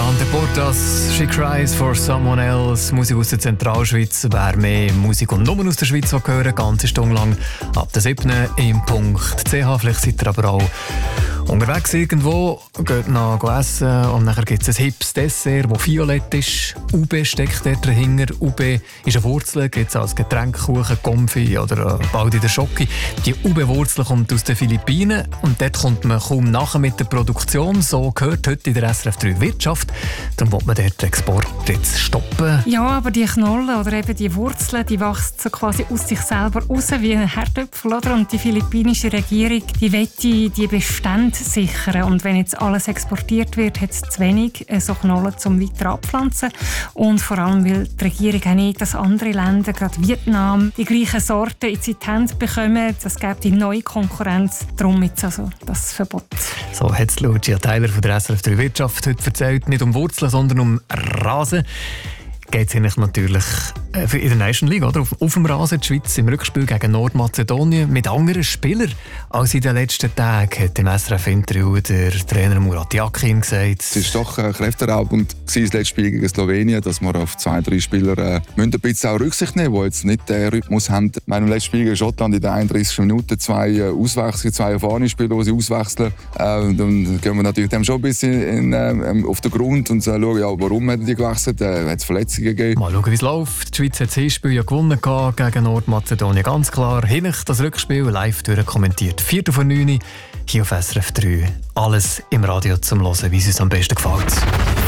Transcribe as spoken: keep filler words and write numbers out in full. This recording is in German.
Dante Portas, She Cries for Someone Else. Musik aus der Zentralschweiz. Wer mehr Musik und Nummern aus der Schweiz will hören, ganze Stunde lang ab der siebten im Punkt C H. Vielleicht seid ihr aber auch unterwegs irgendwo, geht noch essen und dann gibt es ein hips Dessert, das violett ist. Ube steckt dort dahinter. Ube ist eine Wurzel, gibt es als Getränkkuchen, Konfi oder bald in der Schoki. Die Ube-Wurzel kommt aus den Philippinen und dort kommt man kaum nachher mit der Produktion. So gehört heute in der S R F drei Wirtschaft. Darum will man dort den Export jetzt stoppen. Ja, aber die Knollen oder eben die Wurzeln, die wachsen so quasi aus sich selber raus wie ein Herdöpfel, oder? Und die philippinische Regierung, die will die, die Bestände sichern. Und wenn jetzt alles exportiert wird, hat es zu wenig so Knollen zum weiter abpflanzen. Und vor allem, weil die Regierung auch nicht, dass andere Länder, gerade Vietnam, die gleichen Sorten in die Hände bekommen. Das gibt die neue Konkurrenz. Darum jetzt also das Verbot. So hat es Lucia Tyler von der S R F drei Wirtschaft heute erzählt. Nicht um Wurzeln, sondern um Rasen. Geht es eigentlich natürlich in der Nation League, oder? Auf, auf dem Rasen, die Schweiz im Rückspiel gegen Nordmazedonien mit anderen Spielern als in den letzten Tagen, hat im S R F-Interview der Trainer Murat Yakin gesagt. Es ist doch ein kräfteraubend das letzte Spiel gegen Slowenien, dass wir auf zwei, drei Spieler äh, ein bisschen auch Rücksicht nehmen, die jetzt nicht den Rhythmus haben. Ich meine, im letzten Spiel gegen Schottland in der einunddreißigsten Minute zwei äh, Auswechslungen, zwei erfahrene Spieler, die sie auswechseln. Äh, dann gehen wir natürlich dem schon ein bisschen in, äh, auf den Grund und äh, schauen, ja, warum haben die gewechselt, äh, hat es Verletzungen gegeben. Mal schauen, wie es läuft. Die Schweiz hat das Hinspiel ja gewonnen gegen Nordmazedonien. Ganz klar. Hinten das Rückspiel live durchkommentiert. Viertel vor neun hier auf S R F drei. Alles im Radio zum Hören, wie es uns am besten gefällt.